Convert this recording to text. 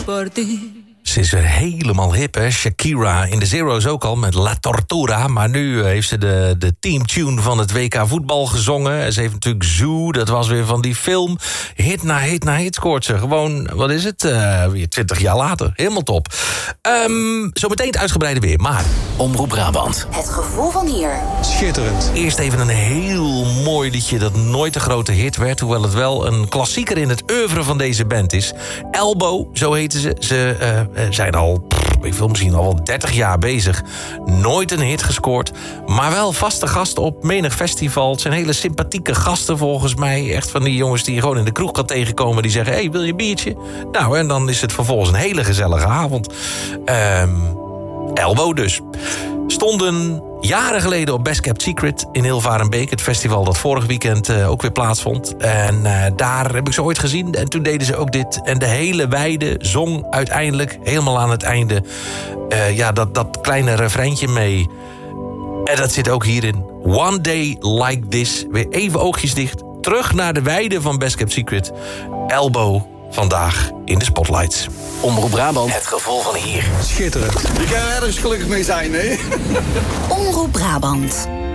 Ze is weer helemaal hip, hè? Shakira in de Zero's ook al met La Tortura. Maar nu heeft ze de teamtune van het WK voetbal gezongen. En ze heeft natuurlijk Zoo, dat was weer van die film. Hit na hit na hit scoort ze. Gewoon, wat is het? Weer 20 jaar later. Helemaal top. Zometeen het uitgebreide weer, maar... Omroep Brabant. Het gevoel van hier. Schitterend. Eerst even een heel mooi liedje dat nooit een grote hit werd. Hoewel het wel een klassieker in het oeuvre van deze band is. Elbow, zo heten ze. Ze zijn al, ik wil misschien al wel 30 jaar bezig. Nooit een hit gescoord. Maar wel vaste gasten op menig festival. Het zijn hele sympathieke gasten volgens mij. Echt van die jongens die je gewoon in de kroeg kan tegenkomen. Die zeggen, hey, wil je een biertje? Nou, en dan is het vervolgens een hele gezellige avond. Elbow dus. Stonden jaren geleden op Best Kept Secret in Hilvarenbeek. Het festival dat vorig weekend ook weer plaatsvond. En daar heb ik ze ooit gezien. En toen deden ze ook dit. En de hele weide zong uiteindelijk helemaal aan het einde... dat kleine refreintje mee. En dat zit ook hierin. One Day Like This. Weer even oogjes dicht. Terug naar de weide van Best Kept Secret. Elbow vandaag in de spotlights. Omroep Brabant. Het gevoel van hier. Schitterend. Je kan er ergens gelukkig mee zijn, hè? Omroep Brabant.